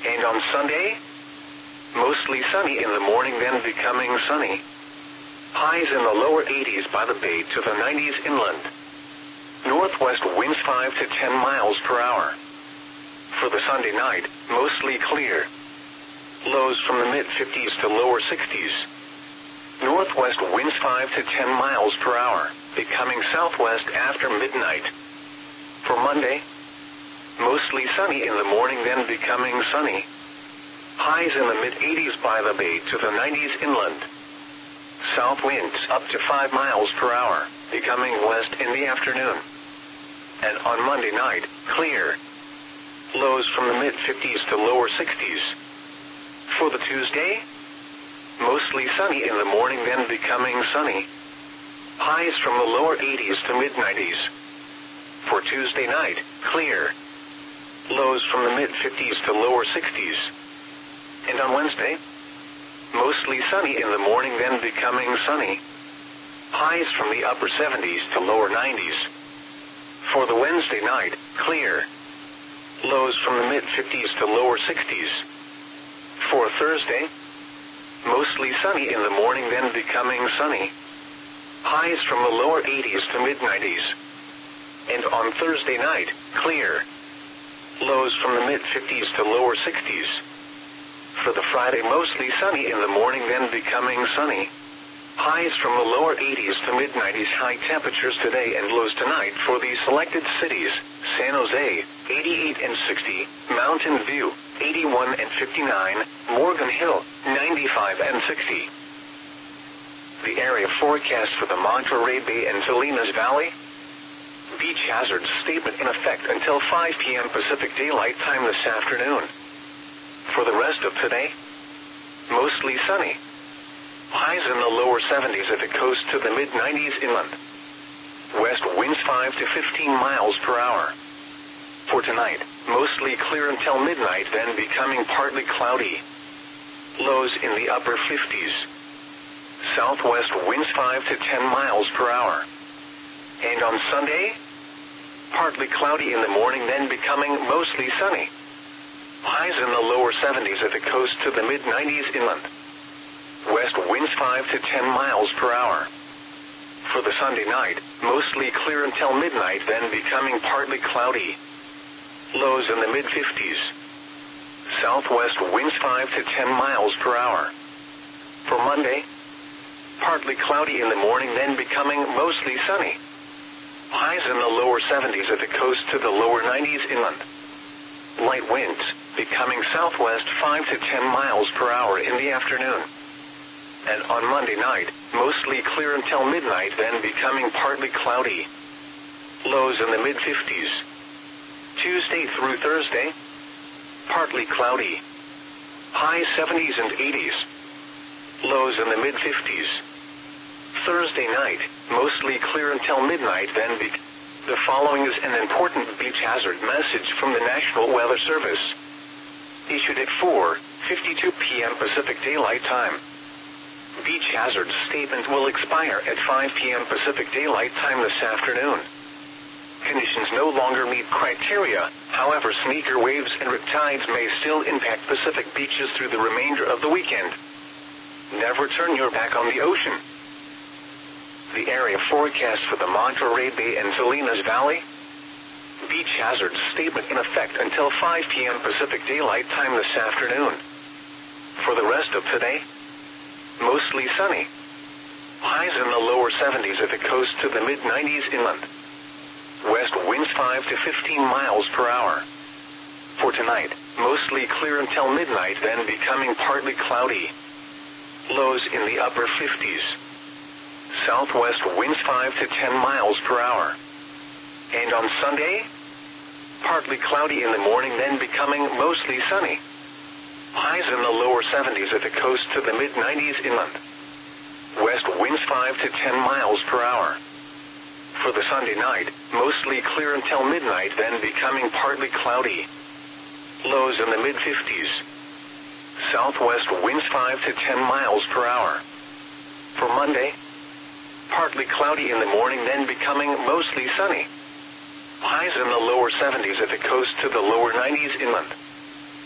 And on Sunday, mostly sunny in the morning, then becoming sunny. Highs in the lower 80s by the bay to the 90s inland. Northwest winds 5 to 10 miles per hour. For the Sunday night, mostly clear. Lows from the mid-50s to lower 60s. Northwest winds 5 to 10 miles per hour, becoming southwest after midnight. For Monday, mostly sunny in the morning, then becoming sunny. Highs in the mid-80s by the bay to the 90s inland. South winds up to 5 miles per hour, becoming west in the afternoon. And on Monday night, clear. Lows from the mid-50s to lower 60s. For the Tuesday, mostly sunny in the morning, then becoming sunny. Highs from the lower 80s to mid-90s. For Tuesday night, clear. Lows from the mid-50s to lower 60s. And on Wednesday, mostly sunny in the morning, then becoming sunny. Highs from the upper 70s to lower 90s. For the Wednesday night, clear. Lows from the mid-50s to lower 60s. For Thursday, mostly sunny in the morning, then becoming sunny. Highs from the lower 80s to mid-90s. And on Thursday night, clear. Lows from the mid-50s to lower 60s. For the Friday, mostly sunny in the morning, then becoming sunny. Highs from the lower 80s to mid-90s. High temperatures today and lows tonight for the selected cities: San Jose, 88 and 60, Mountain View, 81 and 59, Morgan Hill, 95 and 60. The area forecast for the Monterey Bay and Salinas Valley. Beach hazard statement in effect until 5 p.m. Pacific Daylight Time this afternoon. For the rest of today, mostly sunny. Highs in the lower 70s at the coast to the mid-90s inland. West winds 5 to 15 miles per hour. For tonight, mostly clear until midnight, then becoming partly cloudy. Lows in the upper 50s. Southwest winds 5 to 10 miles per hour. And on Sunday, partly cloudy in the morning, then becoming mostly sunny. Highs in the lower 70s at the coast to the mid-90s inland. West winds 5 to 10 miles per hour. For the Sunday night, mostly clear until midnight, then becoming partly cloudy. Lows in the mid-50s. Southwest winds 5 to 10 miles per hour. For Monday, partly cloudy in the morning, then becoming mostly sunny. Highs in the lower 70s at the coast to the lower 90s inland. Light winds, becoming southwest 5 to 10 miles per hour in the afternoon. And on Monday night, mostly clear until midnight, then becoming partly cloudy. Lows in the mid-50s. Tuesday through Thursday, partly cloudy. Highs 70s and 80s. Lows in the mid-50s. Thursday night, mostly clear until midnight, then The following is an important beach hazard message from the National Weather Service. Issued at 4:52 p.m. Pacific Daylight Time. Beach hazard statement will expire at 5 p.m. Pacific Daylight Time this afternoon. Conditions no longer meet criteria, however sneaker waves and riptides may still impact Pacific beaches through the remainder of the weekend. Never turn your back on the ocean. The area forecast for the Monterey Bay and Salinas Valley. Beach hazard statement in effect until 5 p.m. Pacific Daylight Time this afternoon. For the rest of today, mostly sunny. Highs in the lower 70s at the coast to the mid-90s inland. West winds 5 to 15 miles per hour. For tonight, mostly clear until midnight, then becoming partly cloudy. Lows in the upper 50s. Southwest winds 5 to 10 miles per hour. And on Sunday, partly cloudy in the morning, then becoming mostly sunny. Highs in the lower 70s at the coast to the mid-90s inland. West winds 5 to 10 miles per hour. For the Sunday night, mostly clear until midnight, then becoming partly cloudy. Lows in the mid-50s. Southwest winds 5 to 10 miles per hour. For Monday, partly cloudy in the morning, then becoming mostly sunny. Highs in the lower 70s at the coast to the lower 90s inland.